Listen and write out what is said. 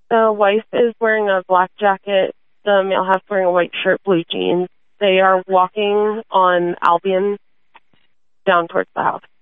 The wife is wearing a black jacket. The male half wearing a white shirt, blue jeans. They are walking on Albion down towards the house.